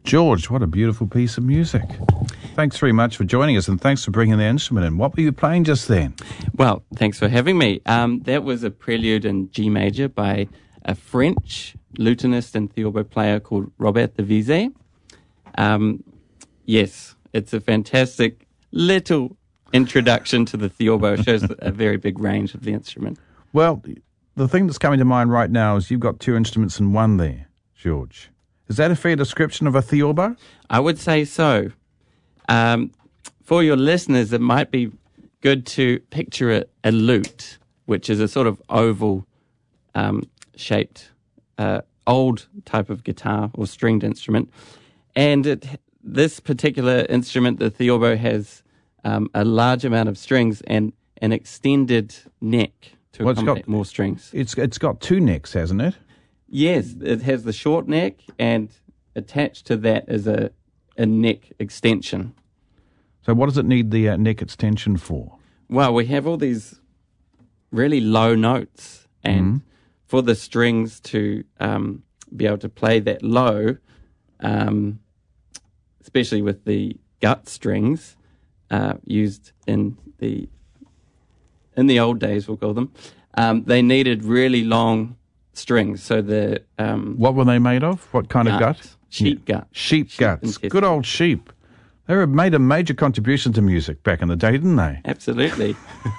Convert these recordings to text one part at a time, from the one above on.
George, what a beautiful piece of music. Thanks very much for joining us, and thanks for bringing the instrument in. What were you playing just then? Well, thanks for having me. That was a prelude in G major by a French lutenist and theorbo player called Robert de Vizet. Yes, it's a fantastic little introduction to the theorbo. It shows a very big range of the instrument. Well, the thing that's coming to mind right now is you've got two instruments in one there, George. Is that a fair description of a theorbo? I would say so. For your listeners, it might be good to picture a lute, which is a sort of oval shaped old type of guitar or stringed instrument. And this particular instrument, the theorbo, has a large amount of strings and an extended neck to accommodate more strings. It's got two necks, hasn't it? Yes, it has the short neck, and attached to that is a neck extension. So what does it need the neck extension for? Well, we have all these really low notes, and for the strings to be able to play that low, especially with the gut strings used in the old days, we'll call them, they needed really long strings. So the what were they made of? What kind of gut? Sheep gut. Sheep guts. Good old sheep. They made a major contribution to music back in the day, didn't they? Absolutely.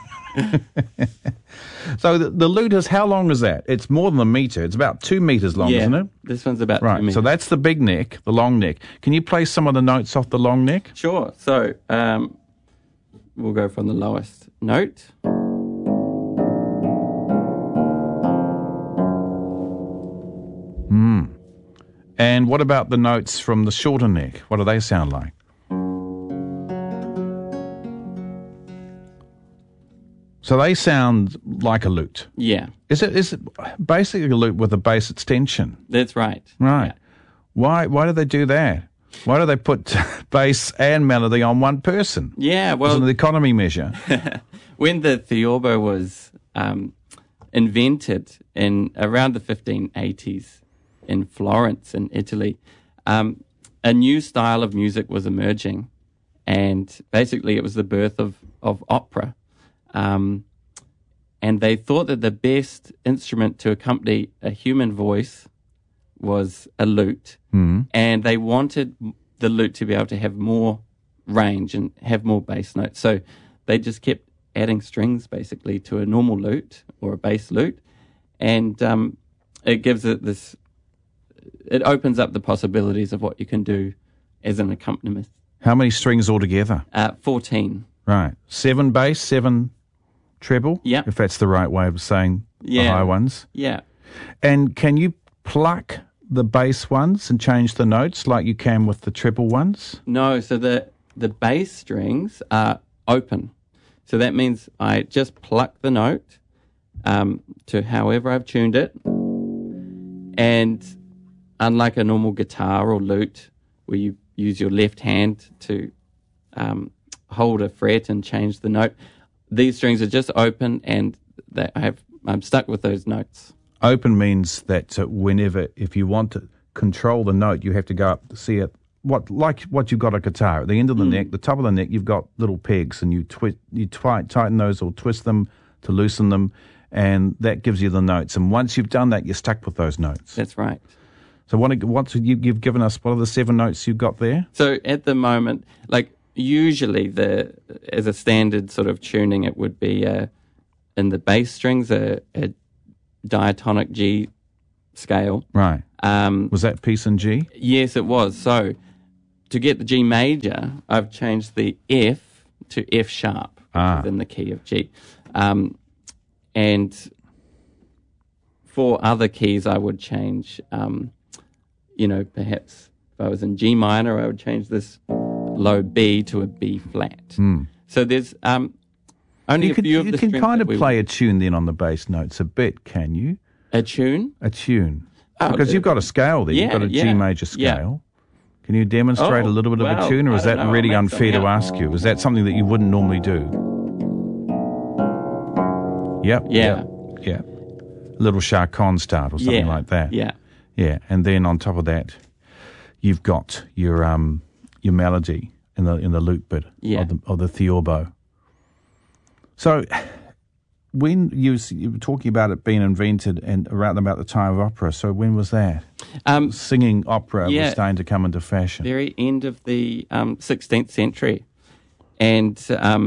So the lute is, how long is that? It's more than a metre. It's about 2 metres long, isn't it? This one's about 2 right. metres. So that's the big neck, the long neck. Can you play some of the notes off the long neck? Sure. So we'll go from the lowest note. And what about the notes from the shorter neck? What do they sound like? So they sound like a lute. Yeah. Is it basically a lute with a bass extension? That's right. Right. Yeah. Why do they do that? Why do they put bass and melody on one person? Yeah, well, it's an economy measure. When the theorbo was invented in around the 1580s in Florence in Italy, a new style of music was emerging, and basically it was the birth of opera. And they thought that the best instrument to accompany a human voice was a lute, and they wanted the lute to be able to have more range and have more bass notes. So they just kept adding strings basically to a normal lute or a bass lute, and it gives it this. It opens up the possibilities of what you can do as an accompanist. How many strings altogether? 14. Right. 7 bass, 7 treble? Yeah. If that's the right way of saying the high ones. Yeah. And can you pluck the bass ones and change the notes like you can with the treble ones? No, so the bass strings are open. So that means I just pluck the note to however I've tuned it. And unlike a normal guitar or lute where you use your left hand to hold a fret and change the note, these strings are just open, and I'm stuck with those notes. Open means that if you want to control the note, you have to go up to see it. Like what you've got a guitar at the end of the neck, the top of the neck, you've got little pegs, and you tighten those or twist them to loosen them, and that gives you the notes. And once you've done that, you're stuck with those notes. That's right. So you've given us, what are the 7 notes you've got there? So at the moment, usually as a standard sort of tuning, it would be in the bass strings a diatonic G scale. Right. Was that piece in G? Yes, it was. So to get the G major, I've changed the F to F sharp, which is in the key of G. And for other keys, I would change, perhaps if I was in G minor, I would change this low B to a B flat. So there's only a few of the strings. You can kind of play a tune then on the bass notes a bit, can you? A tune? A tune. Because you've got a scale there. You've got a G major scale. Can you demonstrate a little bit of a tune, or is that really unfair to ask you? Is that something that you wouldn't normally do? Yep. Yeah. Yeah. A little Chacon start or something like that. Yeah. Yeah. And then on top of that, you've got your melody in the lute bit of the theorbo. So when you were talking about it being invented and around about the time of opera, so when was that? Singing opera was starting to come into fashion. Very end of the 16th century. And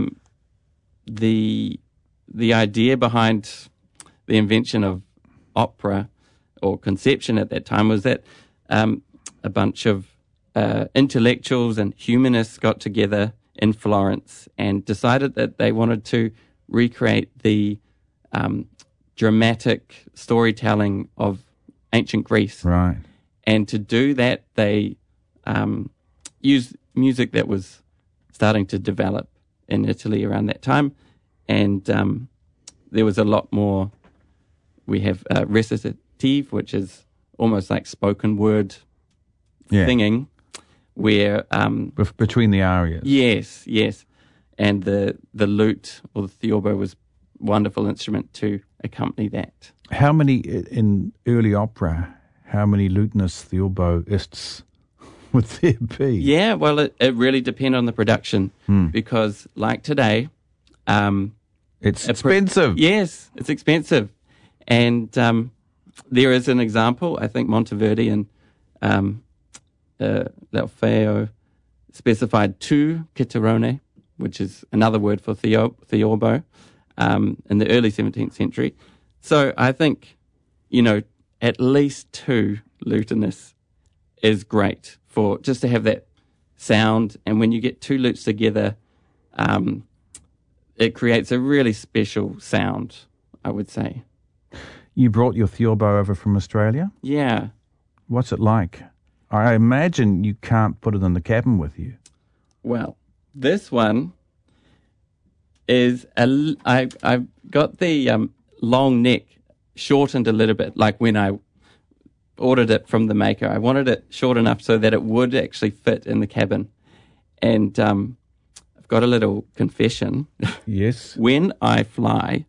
the idea behind the invention of opera, or conception at that time, was that a bunch of intellectuals and humanists got together in Florence and decided that they wanted to recreate the dramatic storytelling of ancient Greece. Right. And to do that, they used music that was starting to develop in Italy around that time. And there was a lot more. We have recitative, which is almost like spoken word singing, where between the arias. Yes. And the lute or the theorbo was a wonderful instrument to accompany that. How many, in early opera, how many lutenists, theorboists would there be? Yeah, well, it really depends on the production because, like today, it's expensive. Yes, it's expensive. And there is an example, I think Monteverdi and L'Orfeo specified 2 chitarrone, which is another word for theorbo, in the early 17th century. So I think, at least 2 lutenists is great for just to have that sound. And when you get 2 lutes together, it creates a really special sound, I would say. You brought your theorbo over from Australia? Yeah. What's it like? I imagine you can't put it in the cabin with you. Well, this one is I got the long neck shortened a little bit, like when I ordered it from the maker. I wanted it short enough so that it would actually fit in the cabin. And I've got a little confession. Yes. When I fly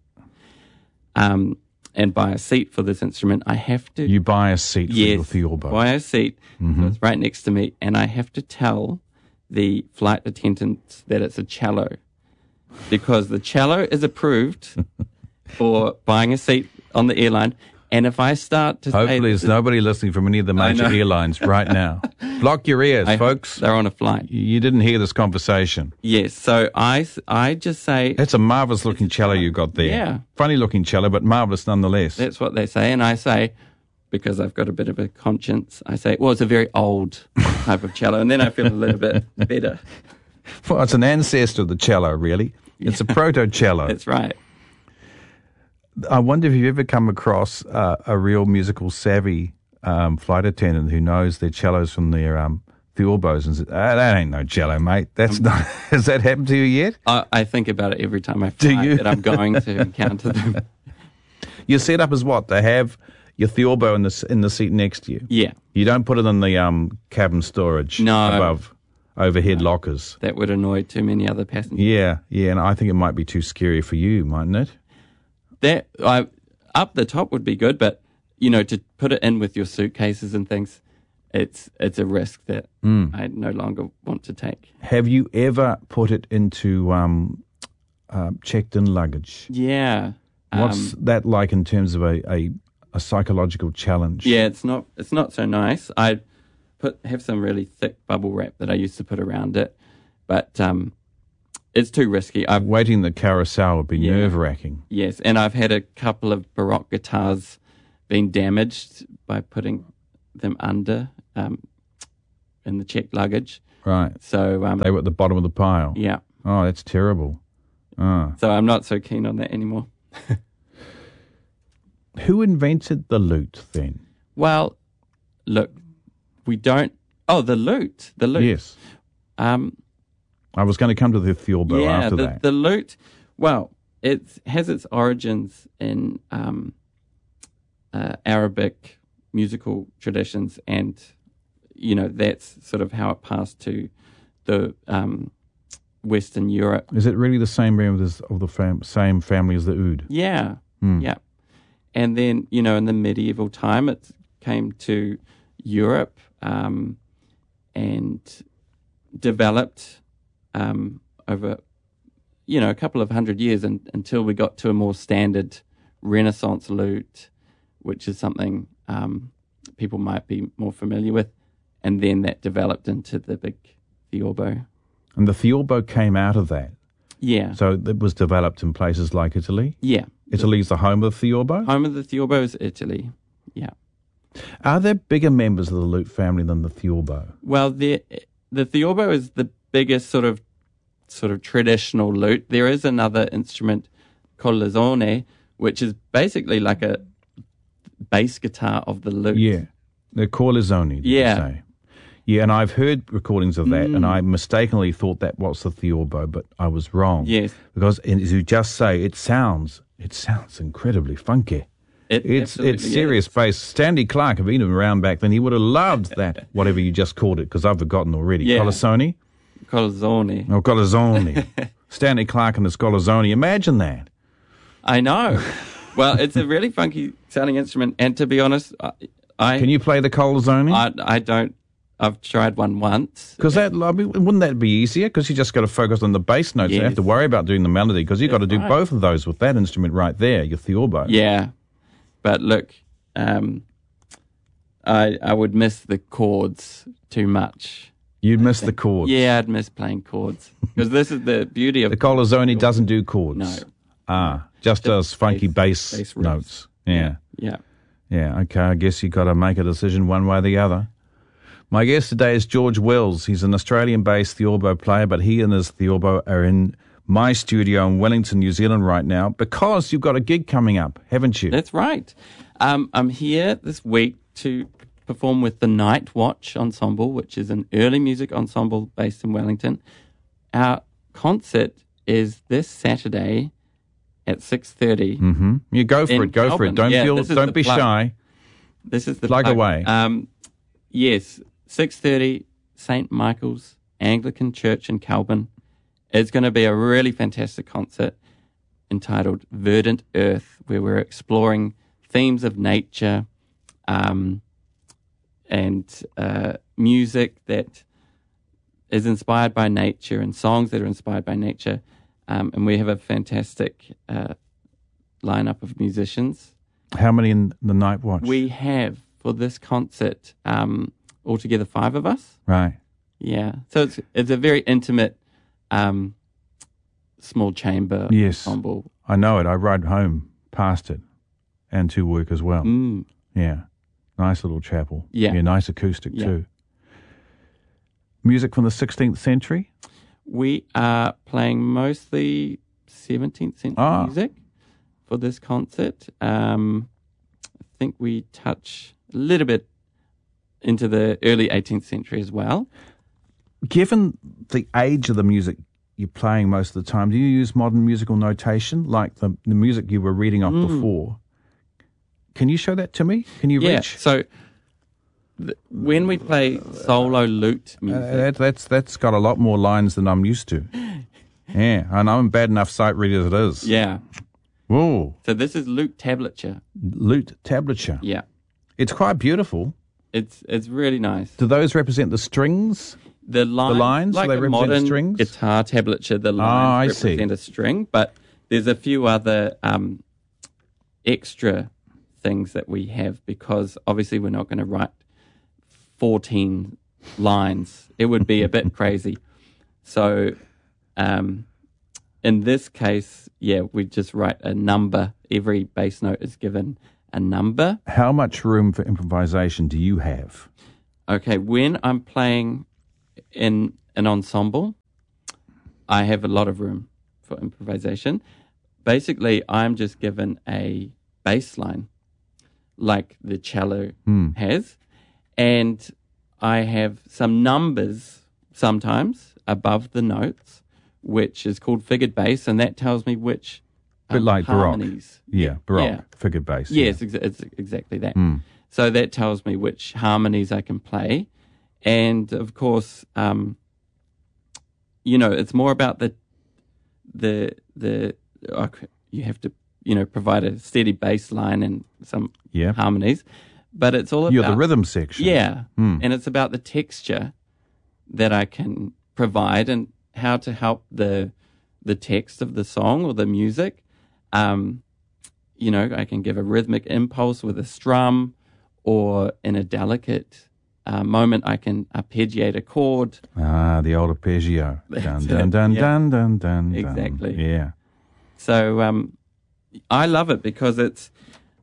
and buy a seat for this instrument, I have to... You buy a seat for your theorbo. Buy a seat. So it's right next to me, and I have to tell the flight attendants that it's a cello, because the cello is approved for buying a seat on the airline. And if I start to Hopefully there's nobody listening from any of the major airlines right now. Block your ears, folks. They're on a flight. You didn't hear this conversation. Yes, so I just say... That's a marvellous looking cello you got there. Yeah. Funny looking cello, but marvellous nonetheless. That's what they say. And I say, because I've got a bit of a conscience, I say, well, it's a very old type of cello. And then I feel a little bit better. Well, it's an ancestor of the cello, really. It's a proto-cello. That's right. I wonder if you've ever come across a real musical savvy flight attendant who knows their cellos from their theorbos and says, that ain't no cello, mate. That's not. Has that happened to you yet? I think about it every time I fly that I'm going to encounter them. Your setup is what? They have your theorbo in the seat next to you. Yeah. You don't put it in the cabin storage above overhead lockers. That would annoy too many other passengers. Yeah, and I think it might be too scary for you, mightn't it? That up the top would be good, but to put it in with your suitcases and things, it's a risk that I no longer want to take. Have you ever put it into checked-in luggage? Yeah. What's that like in terms of a psychological challenge? Yeah, it's not so nice. I have some really thick bubble wrap that I used to put around it, but it's too risky. Waiting in the carousel would be nerve-wracking. Yes, and I've had a couple of Baroque guitars being damaged by putting them under in the checked luggage. Right. So they were at the bottom of the pile. Yeah. Oh, that's terrible. Oh. So I'm not so keen on that anymore. Who invented the lute then? Well, look, we don't... Oh, the lute. The lute. Yes. I was going to come to the theorbo after that. The lute, well, it has its origins in Arabic musical traditions, and, that's sort of how it passed to the Western Europe. Is it really the same same family as the oud? Yeah, yeah. And then, in the medieval time, it came to Europe, and developed over, a couple of hundred years until we got to a more standard Renaissance lute, which is something people might be more familiar with. And then that developed into the big theorbo. And the theorbo came out of that. Yeah. So it was developed in places like Italy? Yeah. Italy's the home of the theorbo? Home of the theorbo is Italy. Yeah. Are there bigger members of the lute family than the theorbo? Well, the theorbo is the biggest sort of traditional lute. There is another instrument called l'azone, which is basically like a bass guitar of the lute. Yeah. They're called l'azone, you say. Yeah, and I've heard recordings of that, and I mistakenly thought that was the theorbo, but I was wrong. Yes. Because as you just say, it sounds incredibly funky. It's serious bass. Stanley Clarke, if he'd been around back then, he would have loved that, whatever you just called it, because I've forgotten already. Yeah. Colazzone? Colazzone. Oh, Colazzone. Stanley Clarke and his Colazzone. Imagine that. I know. Well, it's a really funky sounding instrument, and to be honest, Can you play the Colazzone? I don't. I've tried one once. Because wouldn't that be easier? Because you just got to focus on the bass notes. You don't have to worry about doing the melody, because you've got to do both of those with that instrument right there, your theorbo. Yeah. But look, I would miss the chords too much. You'd miss the chords. Yeah, I'd miss playing chords. Because this is the beauty of... The Colazzone doesn't do chords. No. Just does funky bass notes. Yeah. Yeah. Yeah, okay. I guess you've got to make a decision one way or the other. My guest today is George Wills. He's an Australian-based theorbo player, but he and his theorbo are in my studio in Wellington, New Zealand right now, because you've got a gig coming up, haven't you? That's right. I'm here this week to perform with the Night Watch Ensemble, which is an early music ensemble based in Wellington. Our concert is this Saturday at 6:30. Mm-hmm. You go for it. Go Melbourne. for it. Don't be shy. This is the plug away. Yes, 6:30, St. Michael's Anglican Church in Kelburn. It's going to be a really fantastic concert entitled Verdant Earth, where we're exploring themes of nature and music that is inspired by nature and songs that are inspired by nature. And we have a fantastic lineup of musicians. How many in the Night Watch? We have, for this concert, altogether 5 of us. Right. Yeah. So it's a very intimate small chamber ensemble. I know it. I ride home past it and to work as well. Mm. Yeah. Nice little chapel. Yeah. Nice acoustic too. Music from the 16th century? We are playing mostly 17th century music for this concert. I think we touch a little bit into the early 18th century as well. Given the age of the music you're playing most of the time, do you use modern musical notation like the music you were reading off before? Can you show that to me? Can you reach? So when we play solo lute music... that's got a lot more lines than I'm used to. Yeah, and I'm bad enough sight reader as it is. Yeah. Whoa. So this is lute tablature. Lute tablature. Yeah. It's quite beautiful. It's really nice. Do those represent the strings? The lines, like they represent modern strings? Guitar tablature, the lines represent a string, but there's a few other extra things that we have, because obviously we're not going to write 14 lines. It would be a bit crazy. So in this case, we just write a number. Every bass note is given a number. How much room for improvisation do you have? Okay, when I'm playing in an ensemble, I have a lot of room for improvisation. Basically, I'm just given a bass line like the cello has, and I have some numbers sometimes above the notes, which is called figured bass, and that tells me which bit like harmonies. Baroque. Baroque, figured bass. Yes, it's exactly that. So that tells me which harmonies I can play. And of course, it's more about the you have to, provide a steady bass line and some harmonies. But it's all about... You're the rhythm section. Yeah. And it's about the texture that I can provide and how to help the text of the song or the music. I can give a rhythmic impulse with a strum, or in a delicate moment, I can arpeggiate a chord. Ah, the old arpeggio. Dun, dun, dun, Yeah. dun, dun, dun, dun. Exactly. Yeah. So I love it because it's,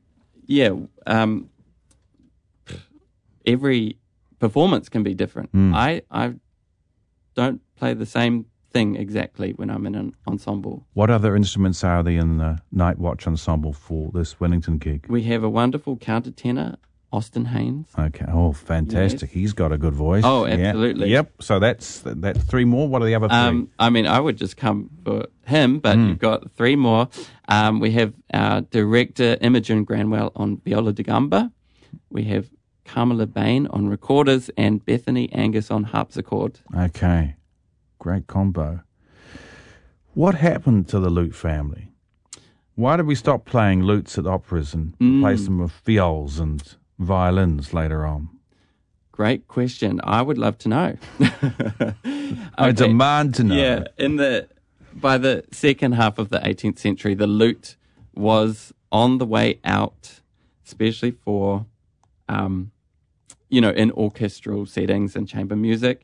every performance can be different. I don't play the same thing exactly when I'm in an ensemble. What other instruments are there in the Night Watch ensemble for this Wellington gig? We have a wonderful countertenor, Austin Haynes. Okay. Oh, fantastic. Yes. He's got a good voice. Oh, Yeah. absolutely. Yep. So that's 3 more. What are the other 3? I would just come for him, but you've got 3 more. We have our director, Imogen Granwell, on viola da gamba. We have Carmela Bain on recorders and Bethany Angus on harpsichord. Okay. Great combo. What happened to the lute family? Why did we stop playing lutes at operas and replace them with viols and violins later on? Great question. I would love to know. I demand to know. Yeah, by the second half of the 18th century, the lute was on the way out, especially for, in orchestral settings and chamber music,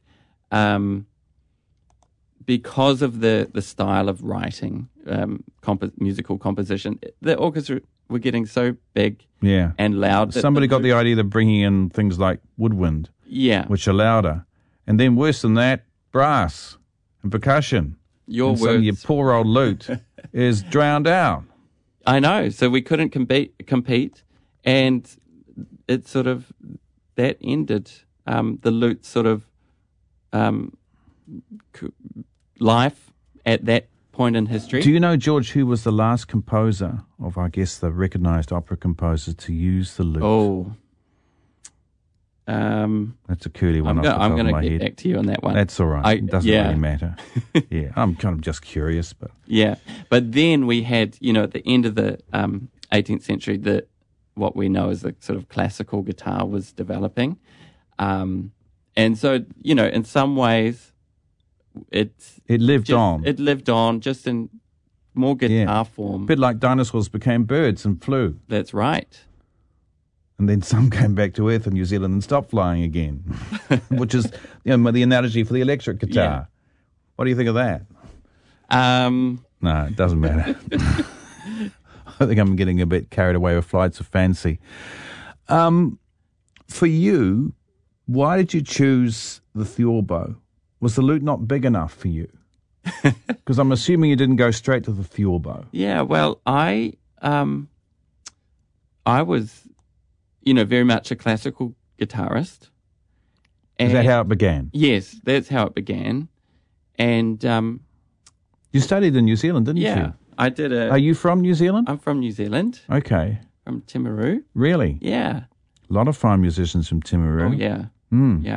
because of the style of writing, musical composition. The orchestra were getting so big and loud. Somebody got the idea of bringing in things like woodwind, which are louder. And then worse than that, brass and percussion. So your poor old lute is drowned out. I know. So we couldn't compete, and it sort of, that ended the lute sort of life at that point in history. Do you know, George, who was the last composer of, I guess, the recognised opera composers to use the lute? Oh. That's a curly one. I'm going to get head. back to you on that one. That's all right. It doesn't really matter. Yeah, I'm kind of just curious. But then we had, at the end of the 18th century, what we know as the sort of classical guitar was developing. And so, in some ways, it lived on. It lived on just in more guitar form. A bit like dinosaurs became birds and flew. That's right. And then some came back to Earth in New Zealand and stopped flying again, which is the analogy for the electric guitar. Yeah. What do you think of that? No, it doesn't matter. I think I'm getting a bit carried away with flights of fancy. For you, why did you choose the theorbo? Was the lute not big enough for you? Because I'm assuming you didn't go straight to the theorbo. Yeah, well, I was, very much a classical guitarist. Is that how it began? Yes, that's how it began. And you studied in New Zealand, didn't you? Yeah, I did. Are you from New Zealand? I'm from New Zealand. Okay. From Timaru. Really? Yeah. A lot of fine musicians from Timaru. Oh, yeah. Yeah.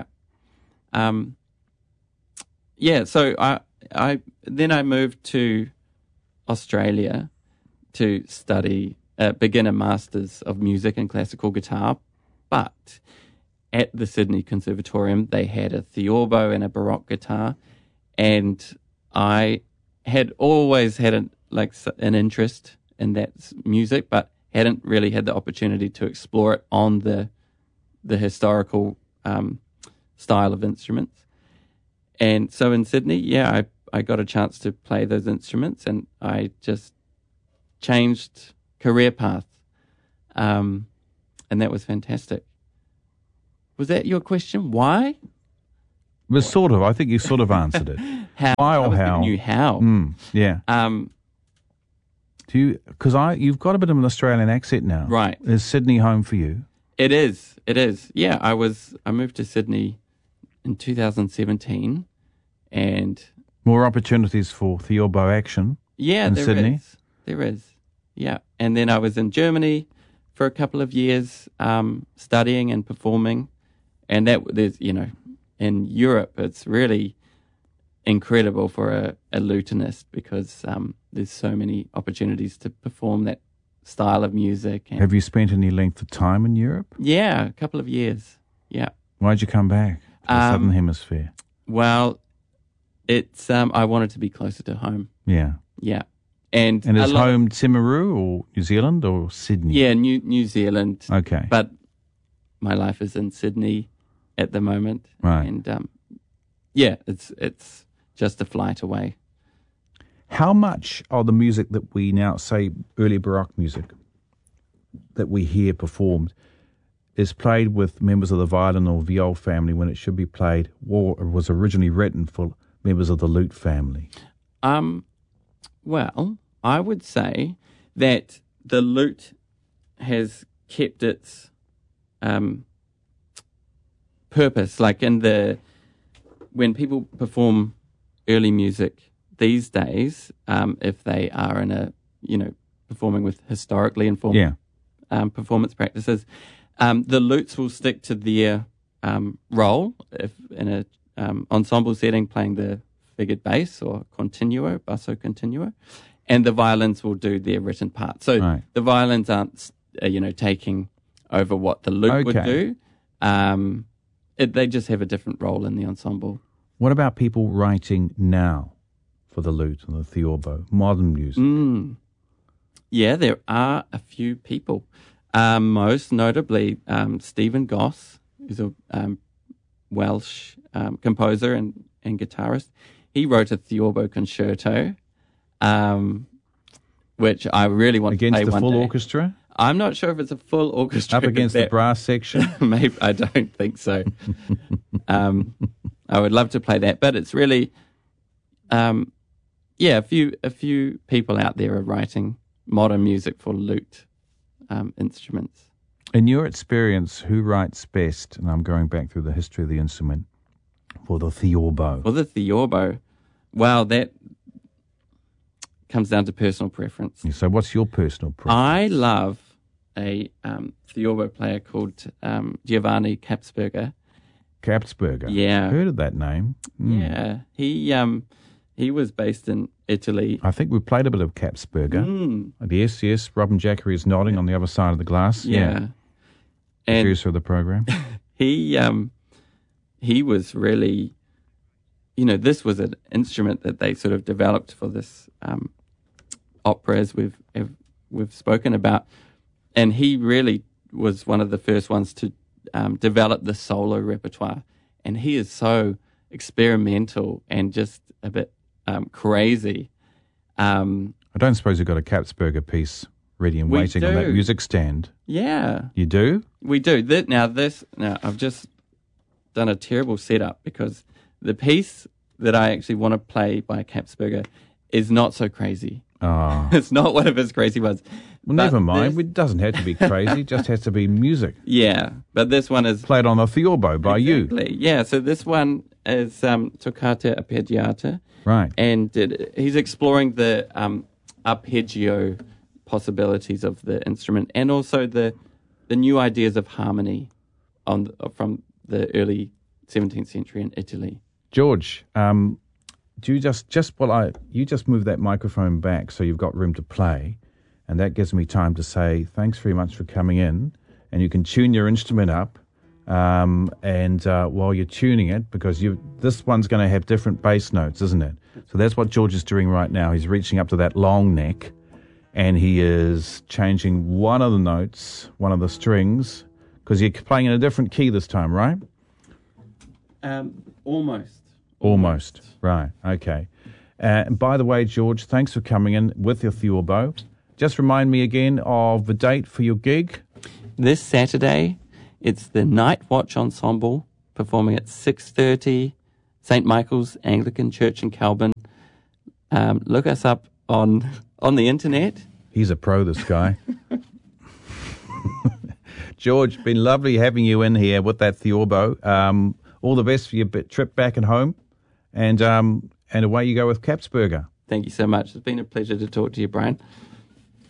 So I moved to Australia to study beginner masters of music and classical guitar, but at the Sydney Conservatorium they had a theorbo and a baroque guitar, and I had always had an interest in that music, but hadn't really had the opportunity to explore it on the historical style of instruments. And so in Sydney, I got a chance to play those instruments, and I just changed career path. And that was fantastic. Was that your question? Why? Well, sort of. I think you sort of answered it. How? Why or I was how? giving you how. Yeah. Because you've got a bit of an Australian accent now. Right. Is Sydney home for you? It is. Yeah, I moved to Sydney in 2017, and more opportunities for theorbo action. Yeah, in Sydney. There is. Yeah, and then I was in Germany for a couple of years, studying and performing, and there's in Europe it's really incredible for a lutenist because there's so many opportunities to perform that style of music. And have you spent any length of time in Europe? Yeah, a couple of years. Yeah. Why'd you come back to the Southern Hemisphere? Well, it's I wanted to be closer to home. Yeah. Yeah. And is home Timaru or New Zealand or Sydney? Yeah, New Zealand. Okay. But my life is in Sydney at the moment. Right. And it's just a flight away. How much of the music that we now say early Baroque music that we hear performed is played with members of the violin or viol family when it should be played or was originally written for members of the lute family? Well, I would say that the lute has kept its purpose. Like when people perform early music these days, if they are performing with historically informed performance practices, the lutes will stick to their role if in a ensemble setting playing the figured bass or continuo, basso continuo, and the violins will do their written part. So the violins aren't, taking over what the lute would do. They just have a different role in the ensemble. What about people writing now for the lute and the theorbo, modern music? Yeah, there are a few people. Most notably, Stephen Goss, who's a Welsh composer and guitarist. He wrote a theorbo concerto, which I really want to play one day. Against the full orchestra? I'm not sure if it's a full orchestra. Up against the brass section? Maybe, I don't think so. I would love to play that, but it's really, a few people out there are writing modern music for lute instruments. In your experience, who writes best, and I'm going back through the history of the instrument, for the theorbo? For the theorbo, well, that comes down to personal preference. So what's your personal preference? I love a theorbo player called Giovanni Capsberger. Capsberger? Yeah. Heard of that name. Yeah. He was based in Italy. I think we played a bit of Capsberger. Yes. Robin Jackery is nodding on the other side of the glass. Yeah. And producer of the program. He was really, this was an instrument that they sort of developed for this opera, as we've spoken about, and he really was one of the first ones to develop the solo repertoire. And he is so experimental and just a bit crazy. I don't suppose you've got a Capsberger piece ready and waiting on that music stand. Yeah. You do? We do. Now I've just done a terrible setup because the piece that I actually want to play by Capsberger is not so crazy. Oh. It's not one of his crazy ones. Well, never mind. It doesn't have to be crazy. It just has to be music. Yeah, but this one is... played on a theorbo by you. Yeah, so this one is Toccata Arpeggiata. Right. And he's exploring the arpeggio possibilities of the instrument and also the new ideas of harmony from the early 17th century in Italy. George, do you you just move that microphone back so you've got room to play, and that gives me time to say thanks very much for coming in, and you can tune your instrument up, and while you're tuning it, because this one's going to have different bass notes, isn't it? So that's what George is doing right now. He's reaching up to that long neck, and he is changing one of the notes, one of the strings, because you're playing in a different key this time, right? Almost. Right, okay. And by the way, George, thanks for coming in with your theorbo. Just remind me again of the date for your gig. This Saturday, it's the Night Watch Ensemble performing at 6:30, St. Michael's Anglican Church in Kelburn. Look us up on the internet. He's a pro, this guy. George, been lovely having you in here with that theorbo. All the best for your trip back and home. And away you go with Capsberger. Thank you so much. It's been a pleasure to talk to you, Brian.